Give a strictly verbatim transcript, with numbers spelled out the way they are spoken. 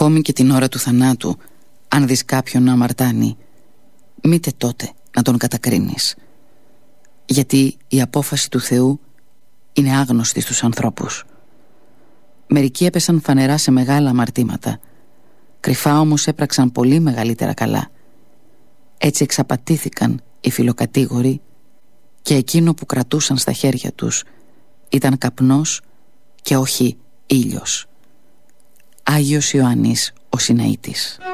Ακόμη και την ώρα του θανάτου, αν δεις κάποιον να αμαρτάνει, μήτε τότε να τον κατακρίνεις, γιατί η απόφαση του Θεού είναι άγνωστη στους ανθρώπους. Μερικοί έπεσαν φανερά σε μεγάλα αμαρτήματα, κρυφά όμως έπραξαν πολύ μεγαλύτερα καλά. Έτσι εξαπατήθηκαν οι φιλοκατήγοροι και εκείνο που κρατούσαν στα χέρια τους ήταν καπνός και όχι ήλιος. Άγιος Ιωάννης ο Συναήτης.